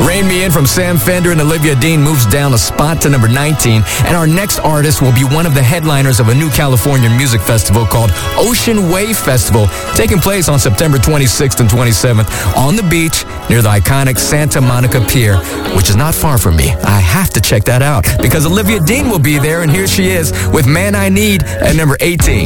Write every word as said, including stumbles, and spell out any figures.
Rain Me In from Sam Fender and Olivia Dean moves down a spot to number nineteen. And our next artist will be one of the headliners of a new California music festival called Ocean Wave Festival, taking place on September twenty-sixth and twenty-seventh on the beach near the iconic Santa Monica Pier, which is not far from me. I have to check that out because Olivia Dean will be there, and here she is with Man I Need at number eighteen.